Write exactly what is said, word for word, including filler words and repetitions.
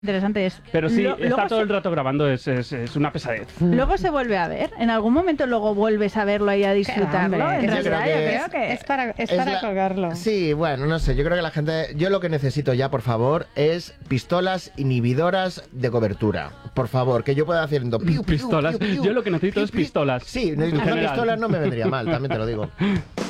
Interesante es. Pero sí, Lo- está luego todo se- el rato grabando, es, es, es una pesadez. Luego se vuelve a ver. En algún momento luego vuelves a verlo y a disfrutarlo. hombre, En yo realidad, creo yo que creo que. Es para, es Es para la- colgarlo. Sí, bueno, no sé, yo creo que la gente... Yo lo que necesito ya, por favor, es pistolas inhibidoras de cobertura. Por favor, que yo pueda haciendo... piu, piu, Pistolas. piu, piu, Yo lo que necesito piu, es piu. pistolas. Sí, En una general. pistola no me vendría mal, también te lo digo.